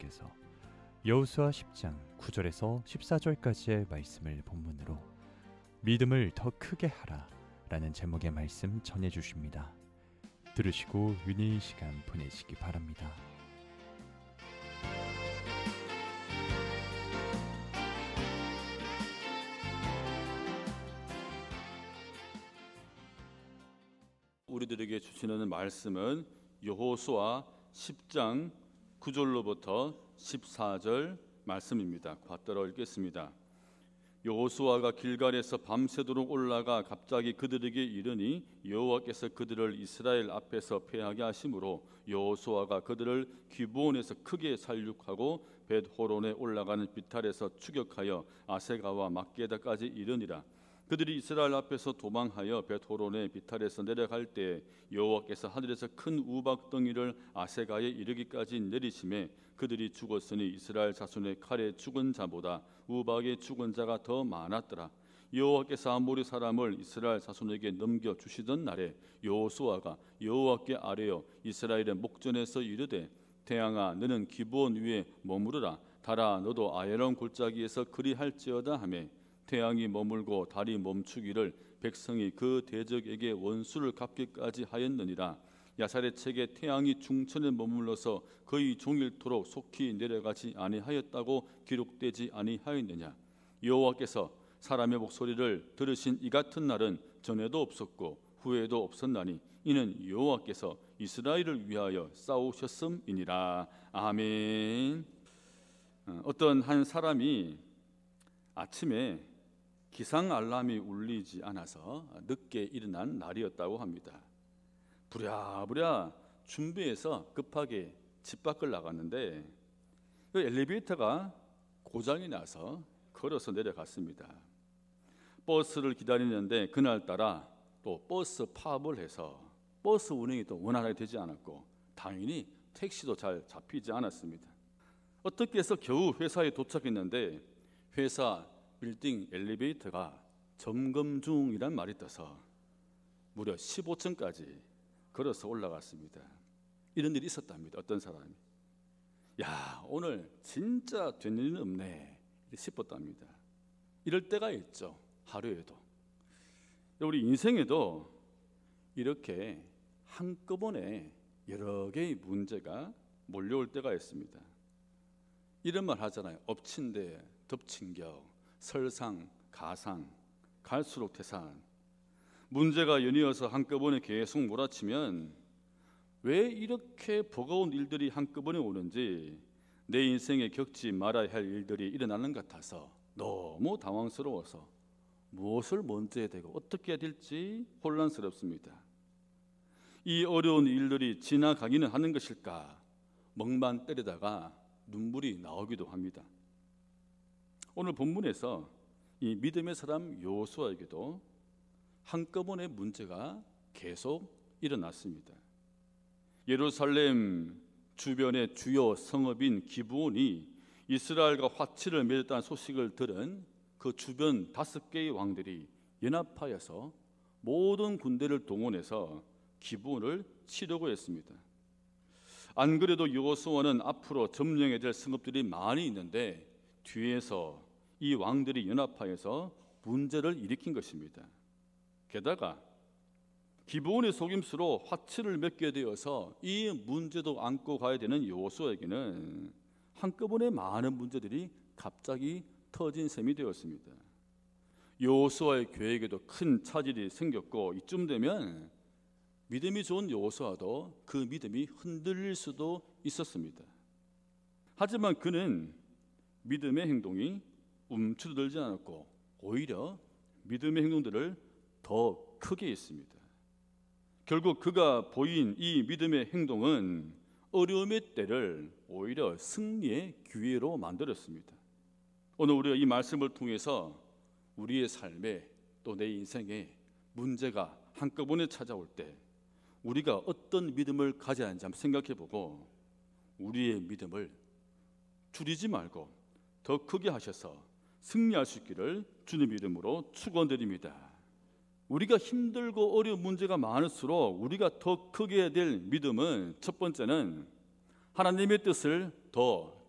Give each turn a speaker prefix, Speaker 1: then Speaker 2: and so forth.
Speaker 1: 하나님께서 여호수아 10장 9절에서 14절까지의 말씀을 본문으로 믿음을 더 크게 하라 라는 제목의 말씀 전해주십니다. 들으시고 은혜의 시간 보내시기 바랍니다.
Speaker 2: 우리들에게 주시는 말씀은 여호수아 10장 9절로부터 14절 말씀입니다. 받들어 읽겠습니다. 여호수아가 길갈에서 밤새도록 올라가 갑자기 그들에게 이르니 여호와께서 그들을 이스라엘 앞에서 패하게 하심으로 여호수아가 그들을 기브온에서 크게 살육하고 벳호론에 올라가는 비탈에서 추격하여 아세가와 막게다까지 이르니라. 그들이 이스라엘 앞에서 도망하여 벳호론의 비탈에서 내려갈 때 여호와께서 하늘에서 큰 우박덩이를 아세가에 이르기까지 내리심에 그들이 죽었으니 이스라엘 자손의 칼에 죽은 자보다 우박에 죽은 자가 더 많았더라. 여호와께서 아모리 사람을 이스라엘 자손에게 넘겨주시던 날에 여호수아가 여호와께 아뢰어 이스라엘의 목전에서 이르되 태양아 너는 기브온 위에 머무르라. 달아 너도 아예론 골짜기에서 그리할지어다 하며 태양이 머물고 달이 멈추기를 백성이 그 대적에게 원수를 갚기까지 하였느니라. 야살의 책에 태양이 중천에 머물러서 거의 종일토록 속히 내려가지 아니하였다고 기록되지 아니하였느냐. 여호와께서 사람의 목소리를 들으신 이 같은 날은 전에도 없었고 후에도 없었나니 이는 여호와께서 이스라엘을 위하여 싸우셨음이니라. 아멘. 어떤 한 사람이 아침에 기상 알람이 울리지 않아서 늦게 일어난 날이었다고 합니다. 부랴부랴 준비해서 급하게 집 밖을 나갔는데 그 엘리베이터가 고장이 나서 걸어서 내려갔습니다. 버스를 기다리는데 그날따라 또 버스 파업을 해서 버스 운행이 또 원활하게 되지 않았고 당연히 택시도 잘 잡히지 않았습니다. 어떻게 해서 겨우 회사에 도착했는데 회사 빌딩 엘리베이터가 점검 중이란 말이 떠서 무려 15층까지 걸어서 올라갔습니다. 이런 일이 있었답니다. 어떤 사람이 야 오늘 진짜 된 일은 없네 싶었답니다. 이럴 때가 있죠. 하루에도 우리 인생에도 이렇게 한꺼번에 여러 개의 문제가 몰려올 때가 있습니다. 이런 말 하잖아요. 엎친 데 덮친 격, 설상, 가상, 갈수록 태산. 문제가 연이어서 한꺼번에 계속 몰아치면 왜 이렇게 버거운 일들이 한꺼번에 오는지 내 인생에 겪지 말아야 할 일들이 일어나는 것 같아서 너무 당황스러워서 무엇을 먼저 해야 되고 어떻게 해야 될지 혼란스럽습니다. 이 어려운 일들이 지나가기는 하는 것일까 멍만 때리다가 눈물이 나오기도 합니다. 오늘 본문에서 이 믿음의 사람 여호수아에게도 한꺼번에 문제가 계속 일어났습니다. 예루살렘 주변의 주요 성읍인 기브온이 이스라엘과 화치를 맺었다는 소식을 들은 그 주변 5개의 왕들이 연합하여서 모든 군대를 동원해서 기브온을 치려고 했습니다. 안 그래도 여호수아는 앞으로 점령해야 될 성읍들이 많이 있는데 뒤에서 이 왕들이 연합하여서 문제를 일으킨 것입니다. 게다가 기브온의 속임수로 화치를 맺게 되어서 이 문제도 안고 가야 되는 여호수아에게는 한꺼번에 많은 문제들이 갑자기 터진 셈이 되었습니다. 여호수아의 계획에도 큰 차질이 생겼고 이쯤 되면 믿음이 좋은 여호수아도 그 믿음이 흔들릴 수도 있었습니다. 하지만 그는 믿음의 행동이 움츠러들지 않았고 오히려 믿음의 행동들을 더 크게 했습니다. 결국 그가 보인 이 믿음의 행동은 어려움의 때를 오히려 승리의 기회로 만들었습니다. 오늘 우리가 이 말씀을 통해서 우리의 삶에 또 내 인생에 문제가 한꺼번에 찾아올 때 우리가 어떤 믿음을 가져야 하는지 한번 생각해보고 우리의 믿음을 줄이지 말고 더 크게 하셔서 승리할 수 있기를 주님 이름으로 축원드립니다. 우리가 힘들고 어려운 문제가 많을수록 우리가 더 크게 해야 될 믿음은 첫 번째는 하나님의 뜻을 더